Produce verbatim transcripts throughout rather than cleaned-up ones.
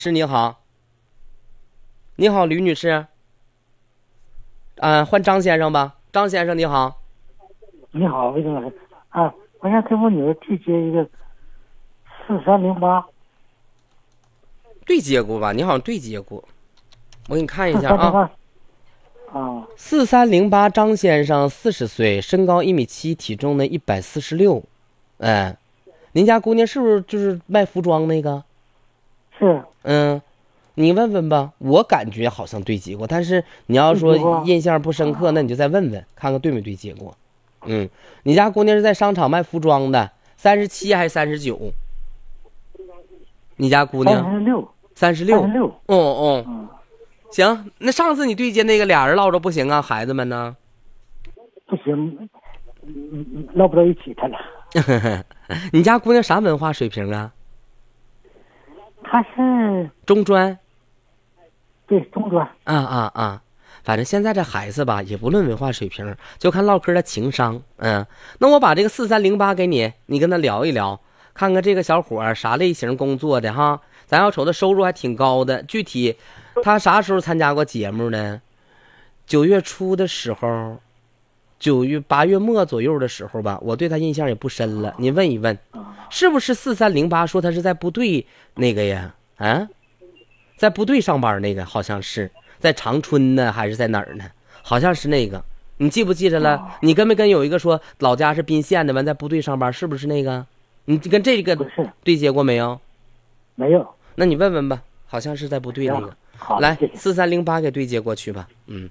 是你好，你好，吕女士。啊，换张先生吧。张先生你好。 你好，魏总老师啊，我想给我女儿对接一个四三零八。 对接过吧？你好像对接过，我给你看一下啊。 啊， 四三零八张先生，四十岁，身高一米七，体重呢一百四十六。哎，您家姑娘是不是就是卖服装那个？ 是。 嗯，你问问吧，我感觉好像对接过，但是你要说印象不深刻，那你就再问问，看看对没对接过。嗯，你家姑娘是在商场卖服装的，三十七还是三十九？你家姑娘三十六， 三十六， 三十六。 哦哦，嗯，行，那上次你对接那个俩人唠着不行啊，孩子们呢？ 不行，唠不到一起，他俩。 你家姑娘啥文化水平啊？ 她是中专。 对，中专。 啊啊啊！反正现在这孩子吧，也不论文化水平，就看唠嗑的情商。嗯，那我把这个四三零八给你，你跟他聊一聊，看看这个小伙啥类型工作的哈。咱要瞅他收入还挺高的，具体他啥时候参加过节目呢？九月初的时候，九月八月末左右的时候吧，我对他印象也不深了。你问一问，是不是四三零八说他是在部队那个呀？啊，在部队上班那个，好像是在长春呢，还是在哪儿呢？好像是那个，你记不记得了？你跟没跟有一个说老家是宾县的，完在部队上班，是不是那个？你跟这个对接过没有？ 没有。 那你问问吧，好像是在部队那个。 好， 来四三零八给对接过去吧。嗯。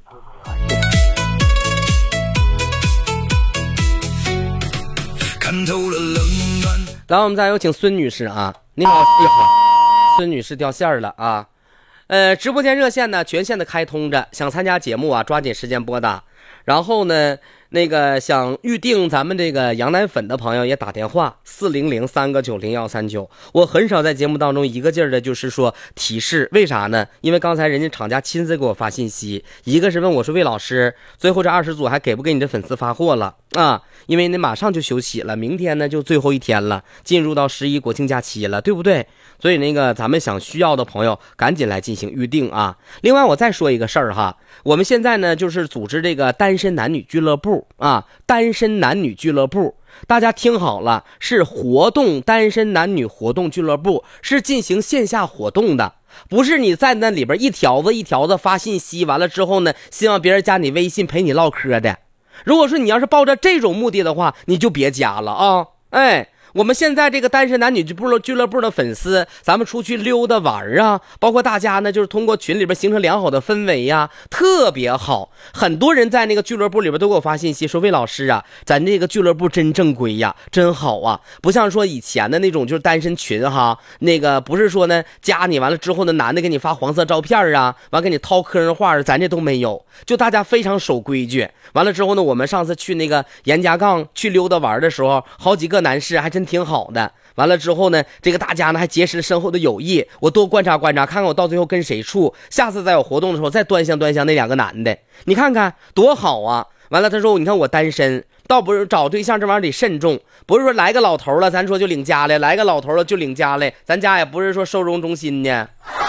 看透了冷暖。来，我们再有请孙女士啊。你好，一会儿孙女士掉线了啊。呃，直播间热线呢全线的开通着，想参加节目啊，抓紧时间拨打。然后呢，那个想预定咱们这个羊奶粉的朋友也打电话四零零三个九零幺三九。我很少在节目当中一个劲儿的就是说提示，为啥呢？因为刚才人家厂家亲自给我发信息，一个是问我说魏老师，最后这二十组还给不给你的粉丝发货了啊？因为呢马上就休息了，明天呢就最后一天了，进入到十一国庆假期了，对不对？所以那个咱们想需要的朋友赶紧来进行预定啊。另外我再说一个事儿哈，我们现在呢就是组织这个单身男女俱乐部啊，单身男女俱乐部，大家听好了，是活动单身男女活动俱乐部，是进行线下活动的，不是你在那里边一条子一条子发信息，完了之后呢希望别人加你微信陪你唠嗑的。如果说你要是抱着这种目的的话，你就别加了啊！哎，我们现在这个单身男女俱乐部的粉丝，咱们出去溜达玩啊，包括大家呢就是通过群里边形成良好的氛围呀，特别好。很多人在那个俱乐部里边都给我发信息说，魏老师啊，咱这个俱乐部真正规呀，真好啊，不像说以前的那种就是单身群哈，那个不是说呢加你完了之后呢男的给你发黄色照片啊，完给你掏客人话，咱这都没有，就大家非常守规矩。完了之后呢，我们上次去那个严家杠去溜达玩的时候，好几个男士还真挺好的。完了之后呢，这个大家呢还结识了深厚的友谊，我多观察观察，看看我到最后跟谁处，下次再有活动的时候再端详端详那两个男的，你看看多好啊。完了他说你看我单身，倒不是找对象这玩意儿得慎重，不是说来个老头了咱说就领家来，来个老头了就领家来，咱家也不是说收容中心呢，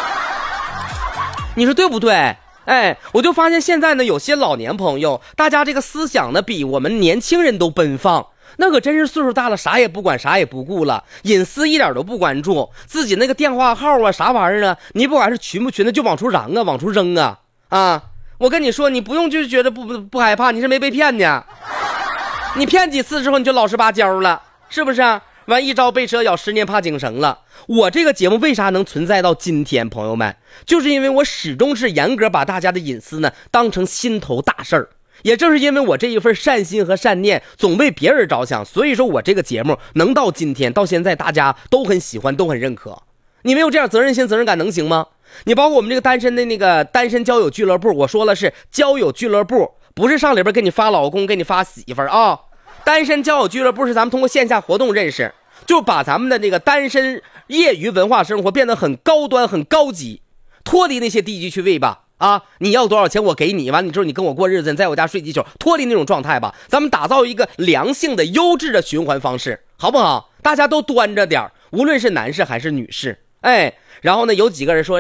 你说对不对？哎，我就发现现在呢有些老年朋友，大家这个思想呢比我们年轻人都奔放，那可真是岁数大了啥也不管啥也不顾了，隐私一点都不关注，自己那个电话号啊啥玩意儿啊，你不管是群不群的就往出嚷啊往出扔啊啊！我跟你说，你不用就觉得不不不害怕，你是没被骗呢，你骗几次之后你就老实巴交了，是不是啊？完一朝被蛇咬，十年怕井绳了。我这个节目为啥能存在到今天，朋友们，就是因为我始终是严格把大家的隐私呢当成心头大事儿。也正是因为我这一份善心和善念，总为别人着想，所以说我这个节目能到今天到现在大家都很喜欢，都很认可。你没有这样责任心责任感能行吗？你包括我们这个单身的那个单身交友俱乐部，我说了是交友俱乐部，不是上里边给你发老公给你发媳妇儿啊。单身交友俱乐部是咱们通过线下活动认识，就把咱们的这个单身业余文化生活变得很高端很高级，脱离那些低级趣味吧啊！你要多少钱我给你，完了之后你跟我过日子，你在我家睡几宿，脱离那种状态吧，咱们打造一个良性的优质的循环方式，好不好？大家都端着点，无论是男士还是女士。哎， 然后呢，有几个人说